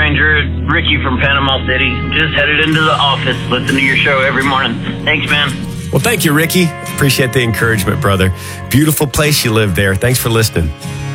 stranger. Ricky from Panama City. Just headed into the office. Listen to your show every morning. Thanks, man. Well, thank you, Ricky. Appreciate the encouragement, brother. Beautiful place you live there. Thanks for listening.